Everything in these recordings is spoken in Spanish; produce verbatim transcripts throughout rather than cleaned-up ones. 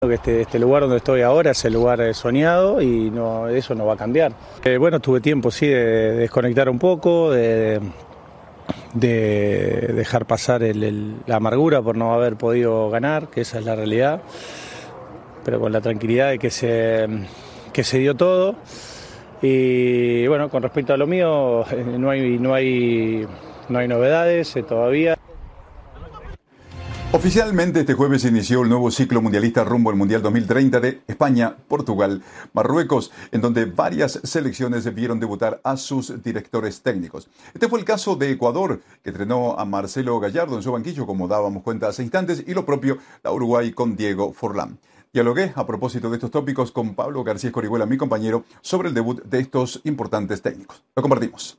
Que este, este lugar donde estoy ahora es el lugar soñado y no, eso no va a cambiar. Eh, bueno, tuve tiempo, sí, de, de desconectar un poco, de, de dejar pasar el, el, la amargura por no haber podido ganar, que esa es la realidad, pero con la tranquilidad de que se, que se dio todo. Y bueno, con respecto a lo mío, no hay, no hay, no hay novedades eh, todavía. Oficialmente este jueves se inició el nuevo ciclo mundialista rumbo al Mundial dos mil treinta de España, Portugal, Marruecos, en donde varias selecciones vieron debutar a sus directores técnicos. Este fue el caso de Ecuador, que entrenó a Marcelo Gallardo en su banquillo, como dábamos cuenta hace instantes, y lo propio la Uruguay con Diego Forlán. Dialogué a propósito de estos tópicos con Pablo García Escorihuela, mi compañero, sobre el debut de estos importantes técnicos. Lo compartimos.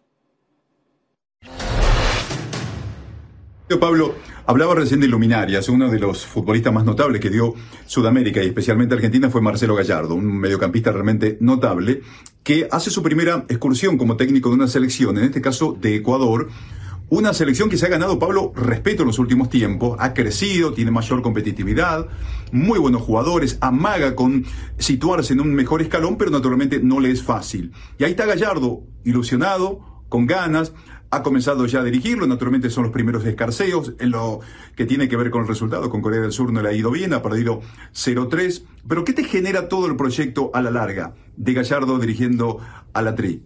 Pablo, hablaba recién de luminarias. Uno de los futbolistas más notables que dio Sudamérica y especialmente Argentina fue Marcelo Gallardo, un mediocampista realmente notable que hace su primera excursión como técnico de una selección, en este caso de Ecuador, una selección que se ha ganado, Pablo, respeto en los últimos tiempos, ha crecido, tiene mayor competitividad, muy buenos jugadores, amaga con situarse en un mejor escalón, pero naturalmente no le es fácil. Y ahí está Gallardo, ilusionado, con ganas. Ha comenzado ya a dirigirlo, naturalmente son los primeros escarceos en lo que tiene que ver con el resultado. Con Corea del Sur no le ha ido bien, ha perdido cero tres. Pero ¿qué te genera todo el proyecto a la larga de Gallardo dirigiendo a la Tri?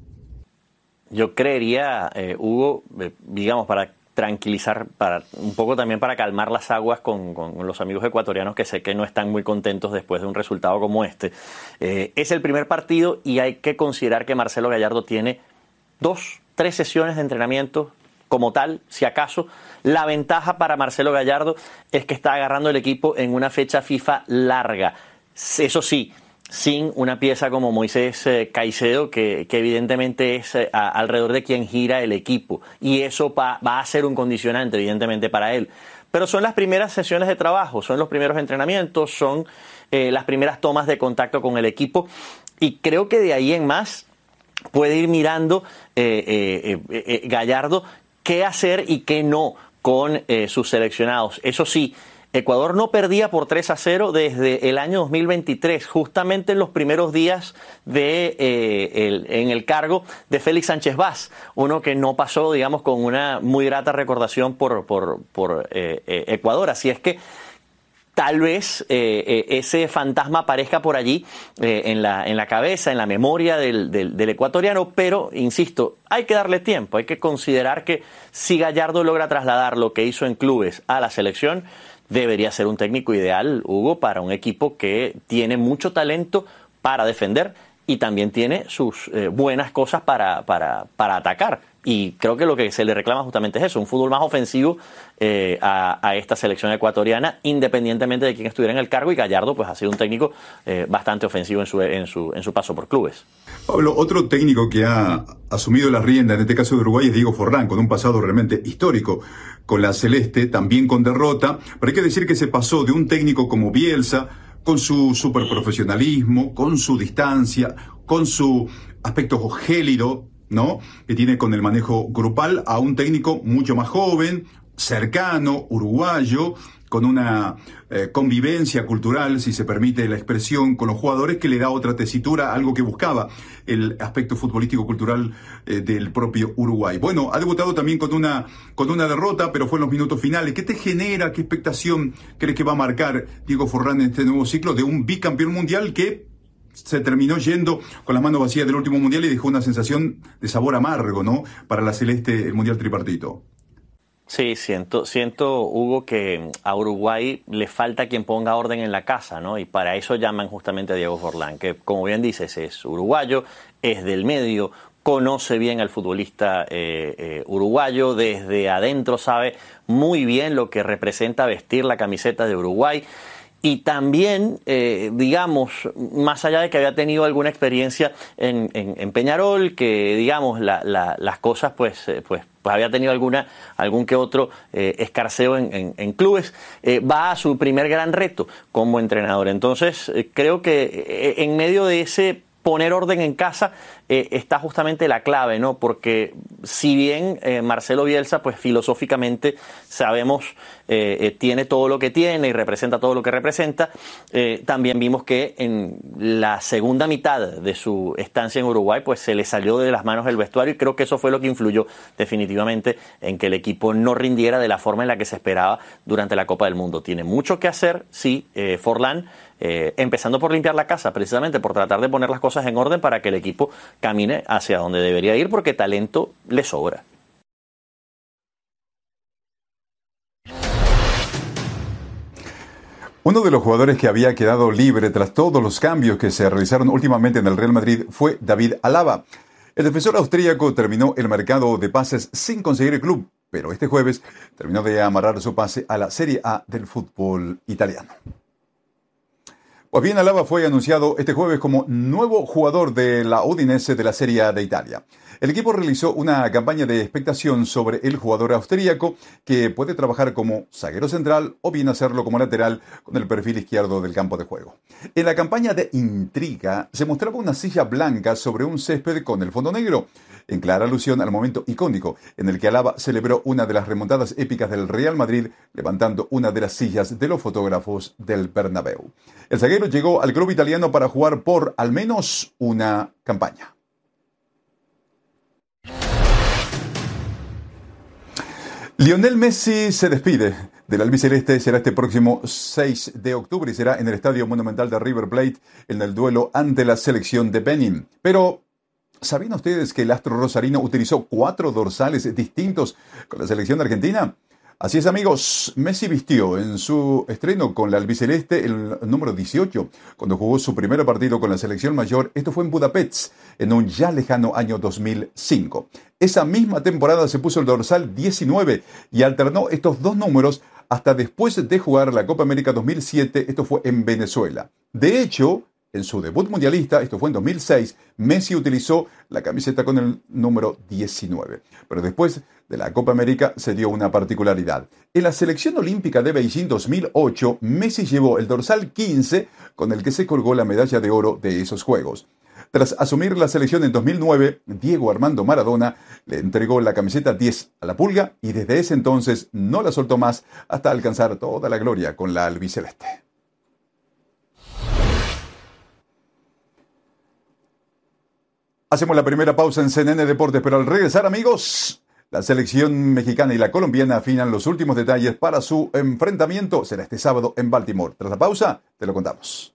Yo creería, eh, Hugo, eh, digamos, para tranquilizar, para un poco también para calmar las aguas con, con los amigos ecuatorianos que sé que no están muy contentos después de un resultado como este. Eh, es el primer partido y hay que considerar que Marcelo Gallardo tiene dos tres sesiones de entrenamiento como tal, si acaso. La ventaja para Marcelo Gallardo es que está agarrando el equipo en una fecha FIFA larga. Eso sí, sin una pieza como Moisés eh, Caicedo, que, que evidentemente es eh, a, alrededor de quien gira el equipo. Y eso va, va a ser un condicionante, evidentemente, para él. Pero son las primeras sesiones de trabajo, son los primeros entrenamientos, son eh, las primeras tomas de contacto con el equipo. Y creo que de ahí en más puede ir mirando eh, eh, eh, eh, Gallardo qué hacer y qué no con eh, sus seleccionados. Eso sí, Ecuador no perdía por tres a cero desde el año dos mil veintitrés, justamente en los primeros días de, eh, el, en el cargo de Félix Sánchez Vaz, uno que no pasó, digamos, con una muy grata recordación por, por, por eh, eh, Ecuador. Así es que tal vez eh, eh, ese fantasma aparezca por allí eh, en, la, en la cabeza, en la memoria del, del, del ecuatoriano, pero, insisto, hay que darle tiempo, hay que considerar que si Gallardo logra trasladar lo que hizo en clubes a la selección, debería ser un técnico ideal, Hugo, para un equipo que tiene mucho talento para defender y también tiene sus eh, buenas cosas para, para, para atacar. Y creo que lo que se le reclama justamente es eso, un fútbol más ofensivo eh, a, a esta selección ecuatoriana, independientemente de quién estuviera en el cargo. Y Gallardo pues ha sido un técnico eh, bastante ofensivo en su, en, su, en su paso por clubes. Pablo, otro técnico que ha asumido la rienda, en este caso de Uruguay, es Diego Forlán, con un pasado realmente histórico con la Celeste, también con derrota. Pero hay que decir que se pasó de un técnico como Bielsa, con su superprofesionalismo, con su distancia, con su aspecto gélido, ¿no?, que tiene con el manejo grupal, a un técnico mucho más joven, cercano, uruguayo, con una eh, convivencia cultural, si se permite la expresión, con los jugadores, que le da otra tesitura, algo que buscaba el aspecto futbolístico-cultural eh, del propio Uruguay. Bueno, ha debutado también con una, con una derrota, pero fue en los minutos finales. ¿Qué te genera, qué expectación crees que va a marcar Diego Forlán en este nuevo ciclo de un bicampeón mundial que se terminó yendo con las manos vacías del último mundial y dejó una sensación de sabor amargo, ¿no?, para la Celeste, el mundial tripartito? Sí, siento, siento, Hugo, que a Uruguay le falta quien ponga orden en la casa, ¿no? Y para eso llaman justamente a Diego Forlán, que, como bien dices, es uruguayo, es del medio, conoce bien al futbolista eh, eh, uruguayo, desde adentro sabe muy bien lo que representa vestir la camiseta de Uruguay. Y también, eh, digamos, más allá de que había tenido alguna experiencia en, en, en Peñarol, que, digamos, la, la, las cosas, pues, eh, pues, pues había tenido alguna algún que otro eh, escarceo en, en, en clubes, eh, va a su primer gran reto como entrenador. Entonces, eh, creo que eh, en medio de ese poner orden en casa, eh, está justamente la clave, ¿no? Porque si bien eh, Marcelo Bielsa, pues filosóficamente sabemos, eh, eh, tiene todo lo que tiene y representa todo lo que representa, eh, también vimos que en la segunda mitad de su estancia en Uruguay, pues se le salió de las manos el vestuario, y creo que eso fue lo que influyó definitivamente en que el equipo no rindiera de la forma en la que se esperaba durante la Copa del Mundo. Tiene mucho que hacer, sí, eh, Forlán, eh, empezando por limpiar la casa, precisamente por tratar de poner las cosas en orden para que el equipo camine hacia donde debería ir, porque talento le sobra. Uno de los jugadores que había quedado libre tras todos los cambios que se realizaron últimamente en el Real Madrid fue David Alaba. El defensor austríaco terminó el mercado de pases sin conseguir club, pero este jueves terminó de amarrar su pase a la Serie A del fútbol italiano. Pues bien, Alaba fue anunciado este jueves como nuevo jugador de la Udinese de la Serie A de Italia. El equipo realizó una campaña de expectación sobre el jugador austríaco, que puede trabajar como zaguero central o bien hacerlo como lateral con el perfil izquierdo del campo de juego. En la campaña de intriga se mostraba una silla blanca sobre un césped con el fondo negro, en clara alusión al momento icónico en el que Alaba celebró una de las remontadas épicas del Real Madrid, levantando una de las sillas de los fotógrafos del Bernabéu. El zaguero llegó al club italiano para jugar por al menos una campaña. Lionel Messi se despide del albiceleste. Será este próximo seis de octubre y será en el Estadio Monumental de River Plate en el duelo ante la selección de Benin. Pero ¿sabían ustedes que el astro rosarino utilizó cuatro dorsales distintos con la selección argentina? Así es, amigos, Messi vistió en su estreno con la albiceleste el número dieciocho, cuando jugó su primer partido con la selección mayor. Esto fue en Budapest, en un ya lejano año dos mil cinco. Esa misma temporada se puso el dorsal diecinueve y alternó estos dos números hasta después de jugar la Copa América dos mil siete, esto fue en Venezuela. De hecho, en su debut mundialista, esto fue en dos mil seis, Messi utilizó la camiseta con el número diecinueve. Pero después de la Copa América se dio una particularidad. En la selección olímpica de Beijing dos mil ocho, Messi llevó el dorsal quince con el que se colgó la medalla de oro de esos Juegos. Tras asumir la selección en dos mil nueve, Diego Armando Maradona le entregó la camiseta diez a la Pulga y desde ese entonces no la soltó más hasta alcanzar toda la gloria con la albiceleste. Hacemos la primera pausa en C N N Deportes, pero al regresar, amigos, la selección mexicana y la colombiana afinan los últimos detalles para su enfrentamiento. Será este sábado en Baltimore. Tras la pausa, te lo contamos.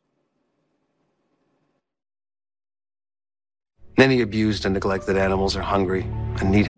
Many abused and neglected animals are hungry and need